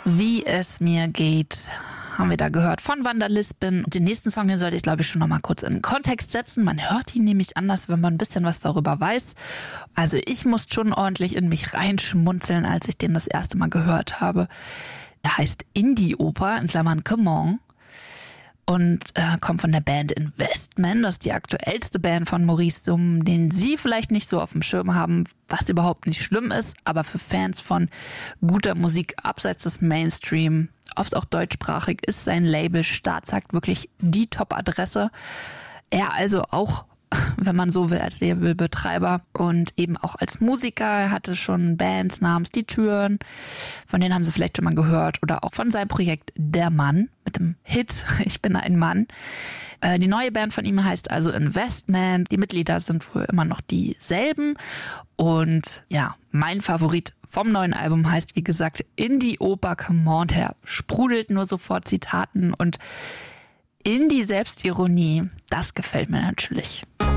Wie es mir geht, haben wir da gehört von Wanda Lispin. Den nächsten Song, den sollte ich, glaube ich, schon noch mal kurz in den Kontext setzen. Man hört ihn nämlich anders, wenn man ein bisschen was darüber weiß. Also ich musste schon ordentlich in mich reinschmunzeln, als ich den das erste Mal gehört habe. Er heißt Indie-Oper, in Klammern Come On. Und kommt von der Band Investment. Das ist die aktuellste Band von Maurice Summ, den Sie vielleicht nicht so auf dem Schirm haben, was überhaupt nicht schlimm ist, aber für Fans von guter Musik abseits des Mainstream, oft auch deutschsprachig, ist sein Label Staatsakt wirklich die Top-Adresse. Er also auch, wenn man so will, als Labelbetreiber und eben auch als Musiker. Er hatte schon Bands namens Die Türen, von denen haben Sie vielleicht schon mal gehört, oder auch von seinem Projekt Der Mann mit dem Hit Ich bin ein Mann. Die neue Band von ihm heißt also Investment. Die Mitglieder sind wohl immer noch dieselben. Und ja, mein Favorit vom neuen Album heißt, wie gesagt, Indie-Oper Come On. Der sprudelt nur sofort Zitaten und Indie-Selbstironie. Das gefällt mir natürlich.